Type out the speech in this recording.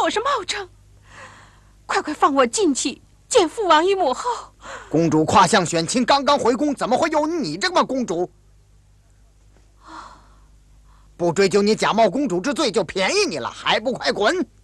我是冒证，快放我进去见父王与母后。 公主跨相选亲，刚刚回宫，怎么会有你这么公主？不追究你假冒公主之罪，就便宜你了，还不快滚！